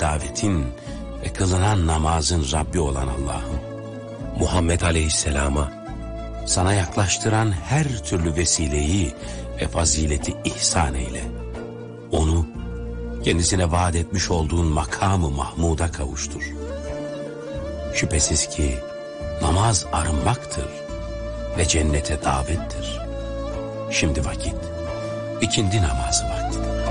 davetin ve kılınan namazın Rabbi olan Allah'ım, Muhammed Aleyhisselam'a sana yaklaştıran her türlü vesileyi ve fazileti ihsan eyle. Onu kendisine vaat etmiş olduğun makamı Mahmud'a kavuştur. Şüphesiz ki namaz arınmaktır ve cennete davettir. Şimdi vakit, ikindi namazı vaktidir.